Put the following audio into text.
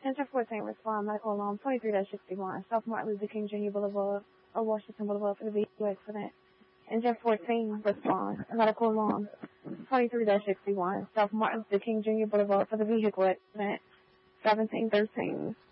Enter 14, respond, medical alarm 23-61, South Martin Luther King Jr. Boulevard, or Washington Boulevard for the vehicle accident. Engine 14, respond, medical alarm 23-61, South Martin Luther King Jr. Boulevard for the vehicle accident. 1713.